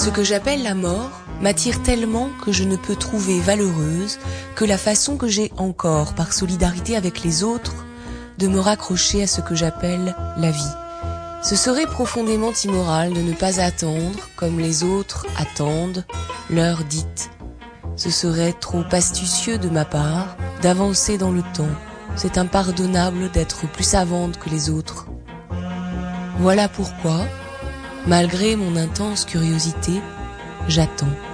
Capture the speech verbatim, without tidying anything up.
Ce que j'appelle la mort m'attire tellement que je ne peux trouver valeureuse que la façon que j'ai encore, par solidarité avec les autres, de me raccrocher à ce que j'appelle la vie. Ce serait profondément immoral de ne pas attendre, comme les autres attendent, l'heure dite. Ce serait trop astucieux de ma part d'avancer dans le temps. C'est impardonnable d'être plus savante que les autres. Voilà pourquoi, malgré mon intense curiosité, j'attends.